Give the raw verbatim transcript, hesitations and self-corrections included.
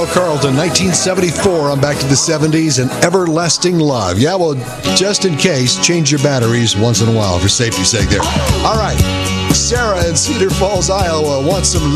Carlton, nineteen seventy-four, on Back to the seventies, and Everlasting Love. Yeah, well, just in case, change your batteries once in a while for safety's sake there. All right, Sarah in Cedar Falls, Iowa wants some